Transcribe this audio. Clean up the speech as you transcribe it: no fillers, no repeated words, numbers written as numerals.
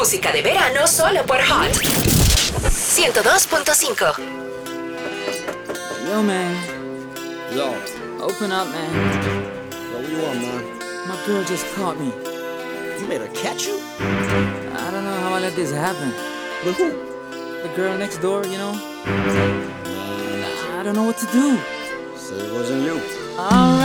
música de verano solo por Hot 102.5. Yo, man. Yo. Open up, man. Yo, what you want, man? My girl just caught me. You made her catch you? I don't know how I let this happen. With who? The girl next door, you know? I don't know what to do. Say it wasn't you. Alright.